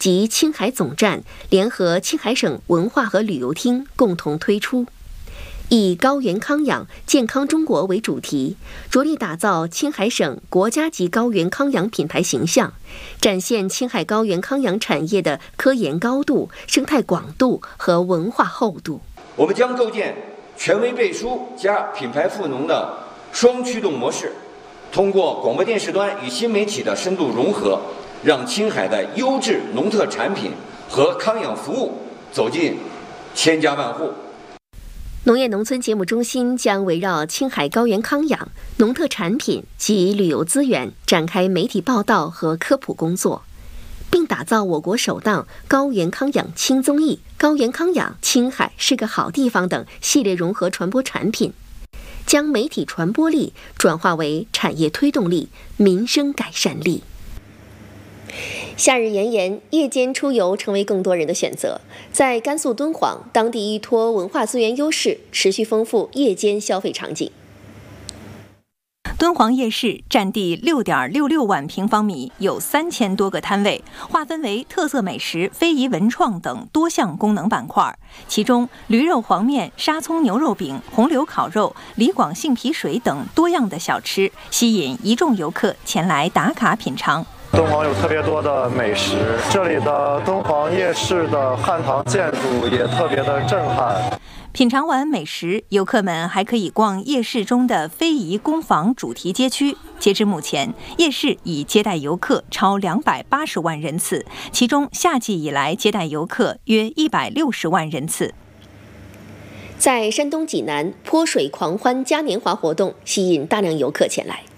及青海总站联合青海省文化和旅游厅共同推出，以高原康养、健康中国为主题，着力打造青海省国家级高原康养品牌形象，展现青海高原康养产业的科研高度、生态广度和文化厚度。 我们将构建权威背书加品牌赋能的双驱动模式，通过广播电视端与新媒体的深度融合，让青海的优质农特产品和康养服务走进千家万户。 农业农村节目中心将围绕青海高原康养、农特产品及旅游资源展开媒体报道和科普工作，并打造我国首档高原康养轻综艺、高原康养青海是个好地方等系列融合传播产品，将媒体传播力转化为产业推动力、民生改善力。夏日炎炎，夜间出游成为更多人的选择。在甘肃敦煌，当地依托文化资源优势，持续丰富夜间消费场景。 敦煌夜市占地6.66万平方米，有3000多个摊位，划分为特色美食、非遗文创等多项功能板块。其中，驴肉黄面、沙葱牛肉饼、红柳烤肉、李广杏皮水等多样的小吃，吸引一众游客前来打卡品尝。 敦煌有特别多的美食，这里的敦煌夜市的汉唐建筑也特别的震撼。 品尝完美食，游客们还可以逛夜市中的非遗工坊主题街区。截至目前，夜市已接待游客超280万人次，其中夏季以来接待游客约160万人次。 在山东济南，泼水狂欢嘉年华活动吸引大量游客前来。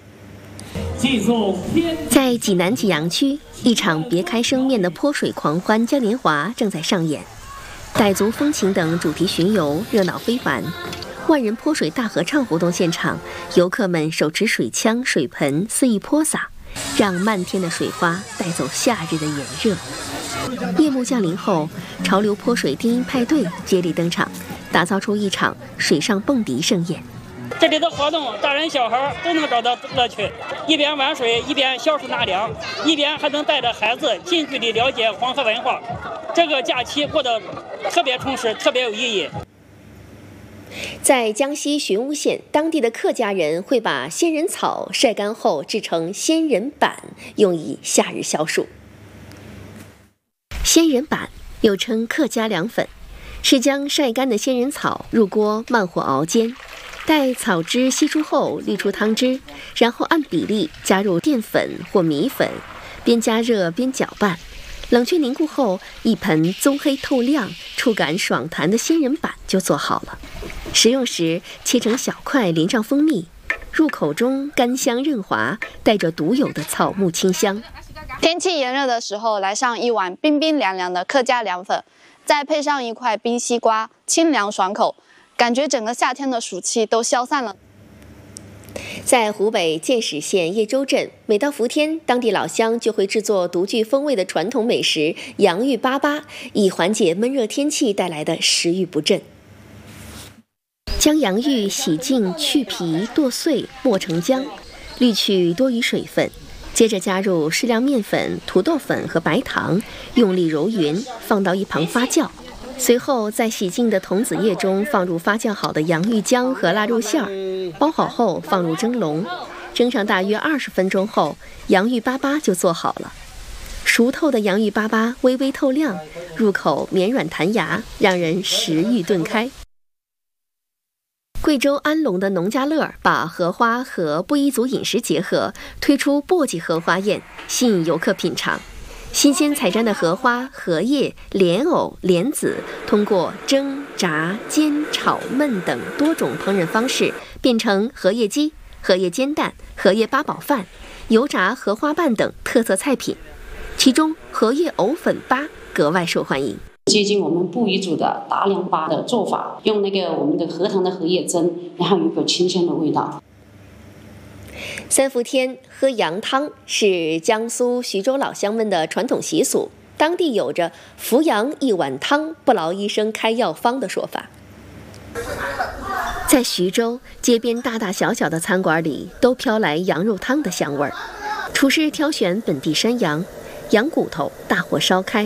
在济南济阳区，一场别开生面的泼水狂欢嘉年华正在上演，傣族风情等主题巡游热闹非凡。万人泼水大合唱活动现场，游客们手持水枪、水盆肆意泼洒，让漫天的水花带走夏日的炎热。夜幕降临后，潮流泼水低音派对接力登场，打造出一场水上蹦迪盛宴。 这里的活动，大人小孩都能找到乐趣，一边玩水，一边消暑纳凉，一边还能带着孩子近距离了解黄河文化。这个假期过得特别充实，特别有意义。 在江西寻乌县，当地的客家人会把仙人草晒干后制成仙人板，用以夏日消暑。仙人板又称客家凉粉，是将晒干的仙人草入锅慢火熬煎，待草汁析出后滤出汤汁，然后按比例加入淀粉或米粉，边加热边搅拌，冷却凝固后，一盆棕黑透亮、触感爽弹的仙人板就做好了。食用时切成小块，淋上蜂蜜，入口中甘香润滑，带着独有的草木清香。 天气炎热的时候，来上一碗冰冰凉凉的客家凉粉，再配上一块冰西瓜，清凉爽口，感觉整个夏天的暑气都消散了。 在湖北建始县叶州镇，每到伏天，当地老乡就会制作独具风味的传统美食洋芋粑粑，以缓解闷热天气带来的食欲不振。将洋芋洗净、去皮、剁碎、磨成浆，滤去多余水分，接着加入适量面粉、土豆粉和白糖，用力揉匀，放到一旁发酵。随后在洗净的童子液中放入发酵好的洋芋浆和腊肉馅儿，包好后放入蒸笼，蒸上大约20分钟后，洋芋粑粑就做好了。熟透的洋芋粑粑微微透亮，入口绵软弹牙，让人食欲顿开。贵州安龙的农家乐把荷花和布依族饮食结合，推出簸箕荷花宴，吸引游客品尝。新鲜采摘的荷花、荷叶、莲藕、莲子，通过蒸、炸、煎、炒、焖等多种烹饪方式，变成荷叶鸡、荷叶煎蛋、荷叶八宝饭、油炸荷花瓣等特色菜品。其中，荷叶藕粉粑格外受欢迎。 接近我们布依族的大凉粑的做法，用我们的荷塘的荷叶蒸，然后有一个清香的味道。 三伏天喝羊汤是江苏徐州老乡们的传统习俗，当地有着服羊一碗汤，不劳医生开药方的说法。在徐州街边大大小小的餐馆里，都飘来羊肉汤的香味儿。厨师挑选本地山羊，羊骨头大火烧开，